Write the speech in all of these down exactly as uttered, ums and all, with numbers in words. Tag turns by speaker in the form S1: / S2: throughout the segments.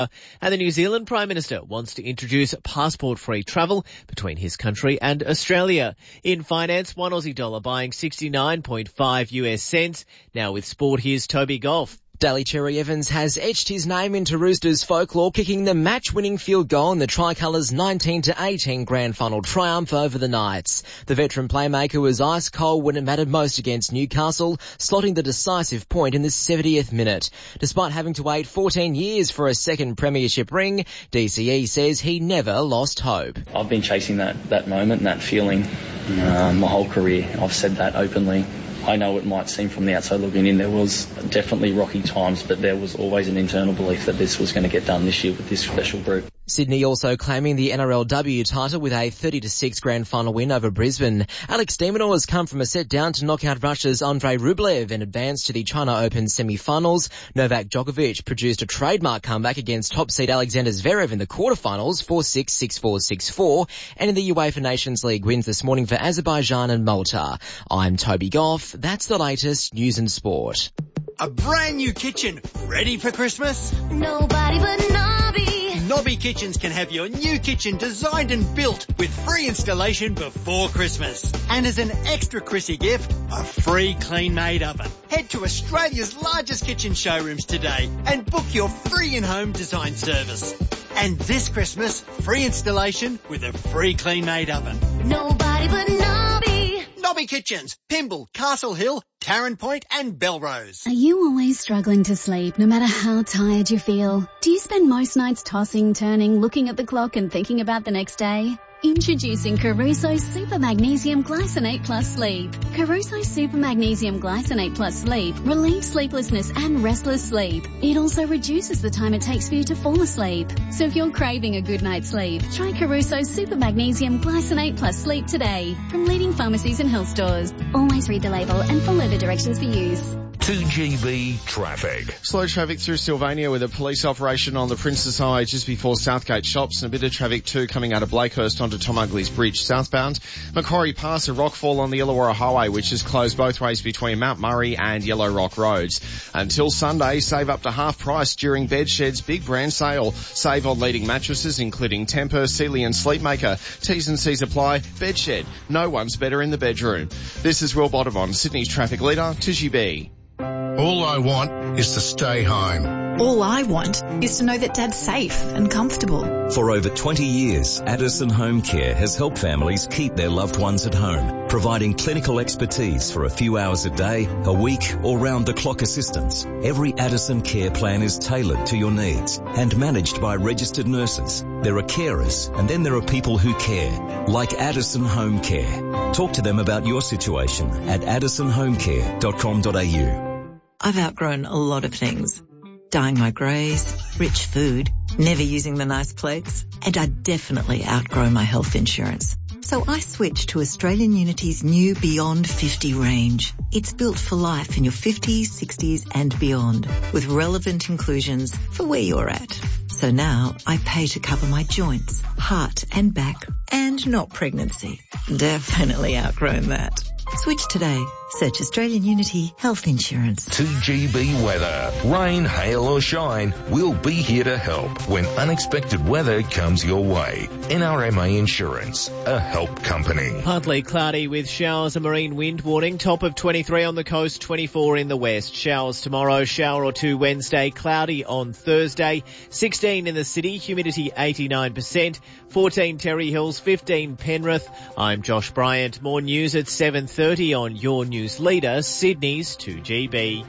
S1: And the New Zealand Prime Minister wants to introduce passport-free travel between his country and Australia. In finance, one Aussie dollar buying sixty-nine point five U S cents. Now with sport, here's Toby Goff.
S2: Daly Cherry Evans has etched his name into Roosters folklore, kicking the match-winning field goal in the Tricolours' nineteen to eighteen grand final triumph over the Knights. The veteran playmaker was ice cold when it mattered most against Newcastle, slotting the decisive point in the seventieth minute. Despite having to wait fourteen years for a second premiership ring, D C E says he never lost hope.
S3: I've been chasing that, that moment and that feeling uh, my whole career. I've said that openly. I know it might seem from the outside looking in, there was definitely rocky times, but there was always an internal belief that this was going to get done this year with this special group.
S2: Sydney also claiming the N R L W title with a thirty to six grand final win over Brisbane. Alex de Minaur has come from a set down to knock out Russia's Andrei Rublev and advance to the China Open semi-finals. Novak Djokovic produced a trademark comeback against top seed Alexander Zverev in the quarterfinals, four six, six four, six four. And in the UEFA Nations League wins this morning for Azerbaijan and Malta. I'm Toby Goff. That's the latest news and sport.
S4: A brand new kitchen, ready for Christmas?
S5: Nobody but Nobby.
S4: Nobby Kitchens can have your new kitchen designed and built with free installation before Christmas. And as an extra Chrissy gift, a free clean-made oven. Head to Australia's largest kitchen showrooms today and book your free in-home design service. And this Christmas, free installation with a free clean-made oven.
S5: Nobody but Nobby.
S4: Nobby Kitchens, Pymble, Castle Hill, Tarrant Point and Belrose.
S6: Are you always struggling to sleep no matter how tired you feel? Do you spend most nights tossing, turning, looking at the clock and thinking about the next day? Introducing Caruso Super Magnesium Glycinate Plus Sleep. Caruso Super Magnesium Glycinate Plus Sleep relieves sleeplessness and restless sleep. It also reduces the time it takes for you to fall asleep. So if you're craving a good night's sleep, try Caruso Super Magnesium Glycinate Plus Sleep today from leading pharmacies and health stores. Always read the label and follow the directions for use.
S7: two G B traffic.
S8: Slow traffic through Sylvania with a police operation on the Princes Highway just before Southgate Shops, and a bit of traffic too coming out of Blakehurst onto Tom Ugley's Bridge southbound. Macquarie Pass, a rockfall on the Illawarra Highway, which is closed both ways between Mount Murray and Yellow Rock Roads. Until Sunday, save up to half price during Bedshed's big brand sale. Save on leading mattresses including Tempur, Sealy and Sleepmaker. T's and C's apply. Bedshed. No one's better in the bedroom. This is Will Bottomon, Sydney's traffic leader, two G B.
S7: All I want is to stay home.
S9: All I want is to know that Dad's safe and comfortable.
S10: For over twenty years, Addison Home Care has helped families keep their loved ones at home, providing clinical expertise for a few hours a day, a week, or round-the-clock assistance. Every Addison care plan is tailored to your needs and managed by registered nurses. There are carers, and then there are people who care, like Addison Home Care. Talk to them about your situation at addison home care dot com dot a u.
S11: I've outgrown a lot of things. Dyeing my greys, rich food, never using the nice plates, and I definitely outgrow my health insurance. So I switched to Australian Unity's new Beyond fifty range. It's built for life in your fifties, sixties and beyond, with relevant inclusions for where you're at. So now I pay to cover my joints, heart and back, and not pregnancy. Definitely outgrown that. Switch today. Search Australian Unity Health Insurance.
S7: two G B weather. Rain, hail or shine, we'll be here to help when unexpected weather comes your way. N R M A Insurance, a help company.
S1: Partly cloudy with showers and marine wind warning. Top of twenty-three on the coast, twenty-four in the west. Showers tomorrow, shower or two Wednesday, cloudy on Thursday. sixteen in the city, humidity eighty-nine percent. fourteen Terry Hills, fifteen Penrith. I'm Josh Bryant. More news at seven thirty on Your News Leader, Sydney's two G B.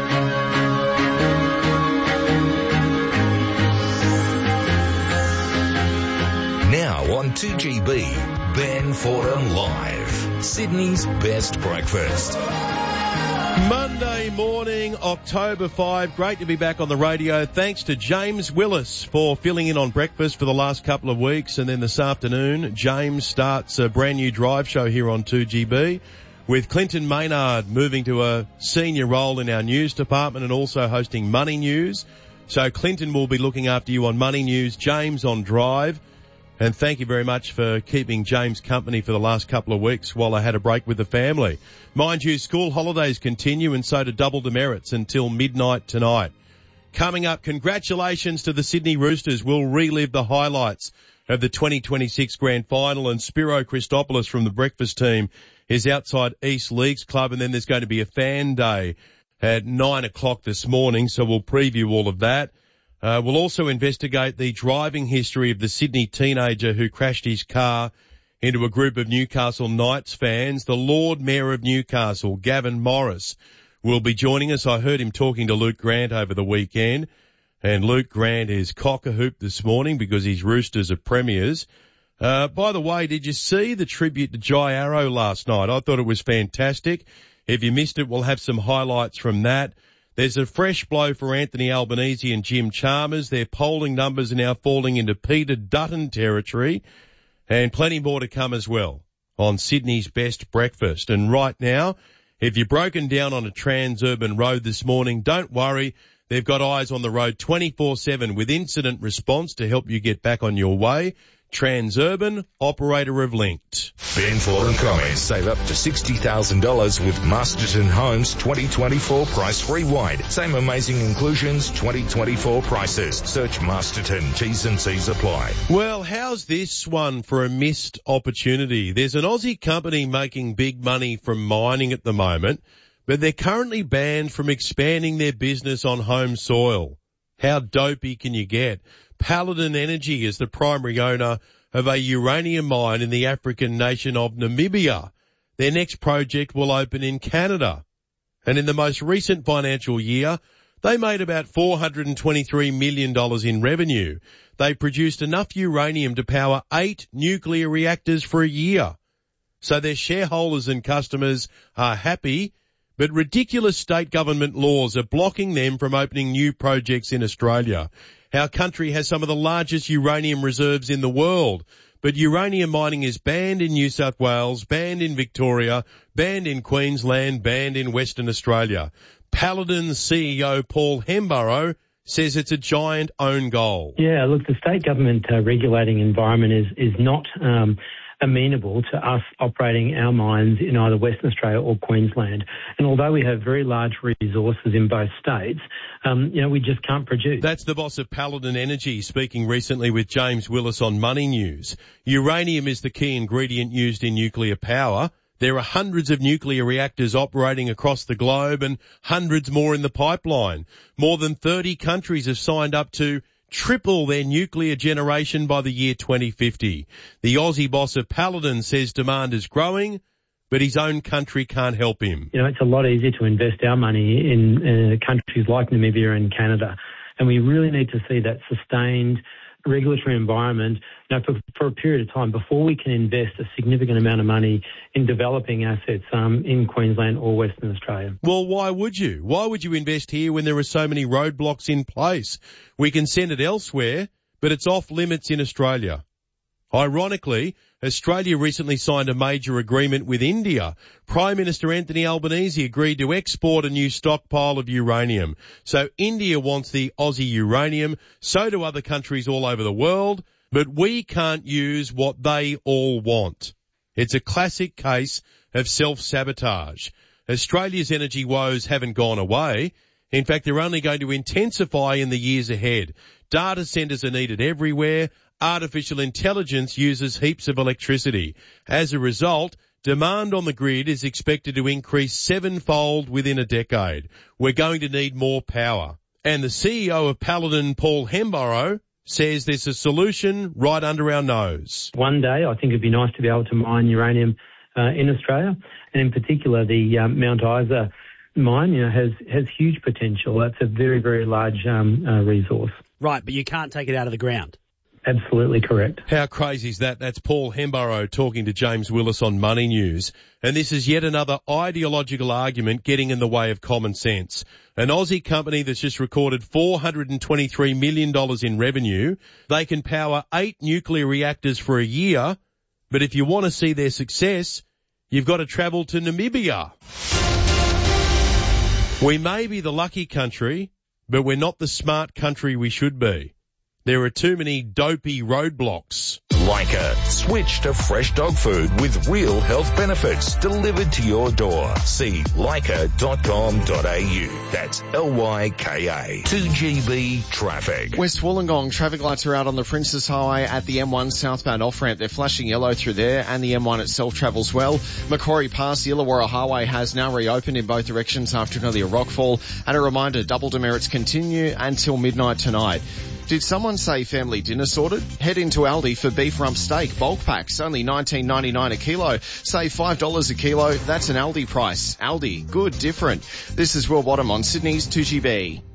S7: Now on two G B, Ben Fordham Live, Sydney's best breakfast.
S12: Monday morning, October fifth. Great to be back on the radio. Thanks to James Willis for filling in on breakfast for the last couple of weeks. And then this afternoon, James starts a brand new drive show here on two G B with Clinton Maynard moving to a senior role in our news department and also hosting Money News. So Clinton will be looking after you on Money News, James on Drive. And thank you very much for keeping James company for the last couple of weeks while I had a break with the family. Mind you, school holidays continue and so do double demerits until midnight tonight. Coming up, congratulations to the Sydney Roosters. We'll relive the highlights of the twenty twenty-six Grand Final, and Spiro Christopoulos from the breakfast team is outside East Leagues Club, and then there's going to be a fan day at nine o'clock this morning, so we'll preview all of that. Uh, we'll also investigate the driving history of the Sydney teenager who crashed his car into a group of Newcastle Knights fans. The Lord Mayor of Newcastle, Gavin Morris, will be joining us. I heard him talking to Luke Grant over the weekend, and Luke Grant is cock-a-hoop this morning because his Roosters are premiers. Uh, by the way, did you see the tribute to Jai Arrow last night? I thought it was fantastic. If you missed it, we'll have some highlights from that. There's a fresh blow for Anthony Albanese and Jim Chalmers. Their polling numbers are now falling into Peter Dutton territory, and plenty more to come as well on Sydney's Best Breakfast. And right now, if you're broken down on a transurban road this morning, don't worry. They've got eyes on the road twenty-four seven with incident response to help you get back on your way. Transurban, operator of Linked.
S7: Ben Ford and Comments save up to sixty thousand dollars with Masterton Homes twenty twenty-four Price Rewind. Same amazing inclusions, twenty twenty-four prices. Search Masterton. T's and C's apply.
S12: Well, how's this one for a missed opportunity? There's an Aussie company making big money from mining at the moment, but they're currently banned from expanding their business on home soil. How dopey can you get? Paladin Energy is the primary owner of a uranium mine in the African nation of Namibia. Their next project will open in Canada. And in the most recent financial year, they made about four hundred twenty-three million dollars in revenue. They produced enough uranium to power eight nuclear reactors for a year. So their shareholders and customers are happy, but ridiculous state government laws are blocking them from opening new projects in Australia. Our country has some of the largest uranium reserves in the world, but uranium mining is banned in New South Wales, banned in Victoria, banned in Queensland, banned in Western Australia. Paladin's C E O Paul Hemburrow says it's a giant own goal.
S13: Yeah, look, the state government uh, regulating environment is, is not um, amenable to us operating our mines in either Western Australia or Queensland. And although we have very large resources in both states, um, you know, we just can't produce.
S12: That's the boss of Paladin Energy speaking recently with James Willis on Money News. Uranium is the key ingredient used in nuclear power. There are hundreds of nuclear reactors operating across the globe and hundreds more in the pipeline. More than thirty countries have signed up to triple their nuclear generation by the year twenty fifty. The Aussie boss of Paladin says demand is growing, but his own country can't help him.
S13: You know, it's a lot easier to invest our money in uh, countries like Namibia and Canada, and we really need to see that sustained regulatory environment, you know, for, for a period of time before we can invest a significant amount of money in developing assets um, in Queensland or Western Australia.
S12: Well, why would you? Why would you invest here when there are so many roadblocks in place? We can send it elsewhere, but it's off limits in Australia. Ironically, Australia recently signed a major agreement with India. Prime Minister Anthony Albanese agreed to export a new stockpile of uranium. So India wants the Aussie uranium, so do other countries all over the world, but we can't use what they all want. It's a classic case of self-sabotage. Australia's energy woes haven't gone away. In fact, they're only going to intensify in the years ahead. Data centres are needed everywhere. Artificial intelligence uses heaps of electricity. As a result, demand on the grid is expected to increase sevenfold within a decade. We're going to need more power. And the C E O of Paladin, Paul Hemburrow, says there's a solution right under our nose.
S13: One day, I think it'd be nice to be able to mine uranium uh, in Australia, and in particular the um, Mount Isa mine, you know, has has huge potential. That's a very, very large um, uh, resource.
S14: Right, but you can't take it out of the ground.
S13: Absolutely correct.
S12: How crazy is that? That's Paul Hemburrow talking to James Willis on Money News. And this is yet another ideological argument getting in the way of common sense. An Aussie company that's just recorded four hundred twenty-three million dollars in revenue. They can power eight nuclear reactors for a year. But if you want to see their success, you've got to travel to Namibia. We may be the lucky country, but we're not the smart country we should be. There are too many dopey roadblocks.
S7: Leica. Switch to fresh dog food with real health benefits delivered to your door. See leica dot com dot a u. That's L Y K A. two G B traffic.
S8: West Wollongong, traffic lights are out on the Princess Highway at the M one southbound off-ramp. They're flashing yellow through there, and the M one itself travels well. Macquarie Pass, the Illawarra Highway has now reopened in both directions after an earlier rockfall. And a reminder, double demerits continue until midnight tonight. Did someone say family dinner sorted? Head into Aldi for beef rump steak bulk packs, only nineteen ninety-nine a kilo. Save five dollars a kilo. That's an Aldi price. Aldi, good, different. This is Will Bottom on Sydney's two G B.